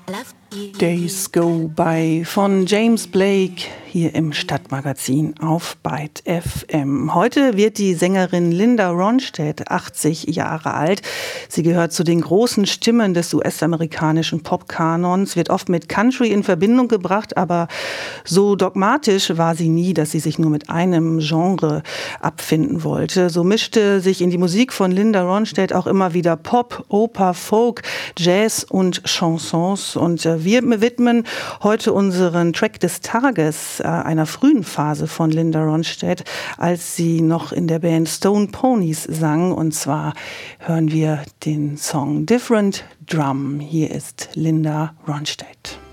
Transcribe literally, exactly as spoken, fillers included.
Days Go By von James Blake hier im Stadtmagazin auf Byte F M. Heute wird die Sängerin Linda Ronstadt achtzig Jahre alt. Sie gehört zu den großen Stimmen des U S-amerikanischen Popkanons, wird oft mit Country in Verbindung gebracht, aber so dogmatisch war sie nie, dass sie sich nur mit einem Genre abfinden wollte. So mischte sich in die Musik von Linda Ronstadt auch immer wieder Pop, Oper, Folk, Jazz und Chansons. Und wir widmen heute unseren Track des Tages einer frühen Phase von Linda Ronstadt, als sie noch in der Band Stone Ponies sang. Und zwar hören wir den Song Different Drum. Hier ist Linda Ronstadt.